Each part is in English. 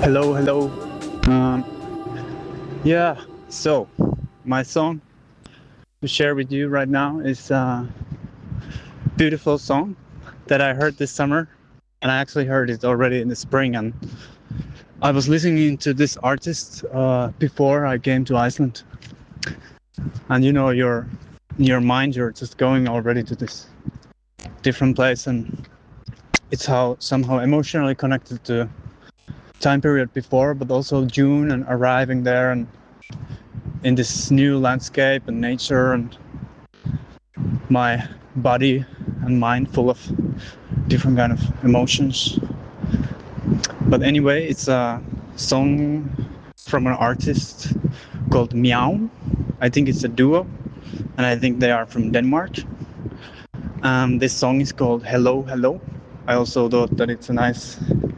Hello, hello. Um, yeah, so my song to share with you right now is a beautiful song that I heard this summer, and I actually heard it already in the spring. And I was listening to this artist before I came to Iceland, and your mind, you're just going already to this different place, and it's how somehow emotionally connected to time period before, but also June and arriving there and in this new landscape and nature and my body and mind full of different kind of emotions. But anyway, it's a song from an artist called Meow. I think it's a duo, and I think they are from Denmark. This song is called Hello Hello. I also thought that it's a nice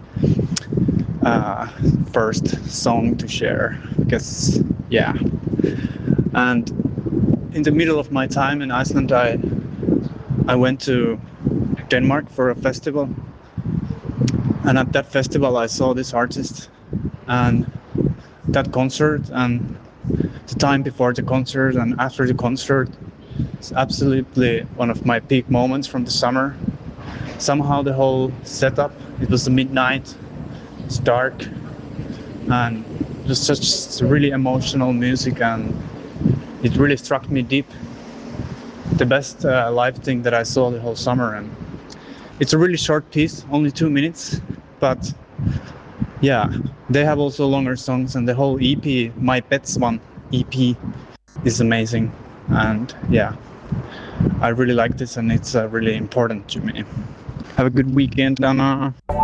uh, first song to share because yeah. And in the middle of my time in Iceland, I went to Denmark for a festival, and at that festival I saw this artist and that concert and the time before the concert and after the concert. It's absolutely one of my peak moments from the summer. Somehow the whole setup, it was the midnight, it's dark, and it was such really emotional music, and it really struck me deep. The best live thing that I saw the whole summer. And it's a really short piece, only 2 minutes, but yeah, they have also longer songs, and the whole EP, My Pets one EP, is amazing. And yeah, I really like this, and it's really important to me. Have a good weekend, Anna.